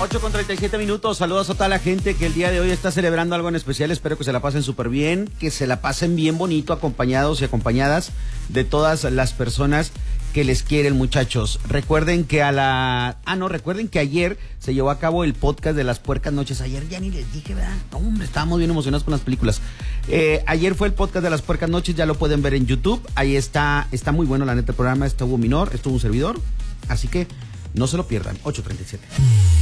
8:37. Saludos a toda la gente que el día de hoy está celebrando algo en especial. Espero que se la pasen súper bien, que se la pasen bien bonito, acompañados y acompañadas de todas las personas que les quieren, muchachos. Recuerden que recuerden que ayer se llevó a cabo el podcast de las Puercas Noches. Ayer ya ni les dije, ¿verdad? Hombre, estábamos bien emocionados con las películas. Ayer fue el podcast de las Puercas Noches, ya lo pueden ver en YouTube. Ahí está muy bueno, la neta, el programa. Estuvo Minor, estuvo un servidor. Así que no se lo pierdan. 8:37.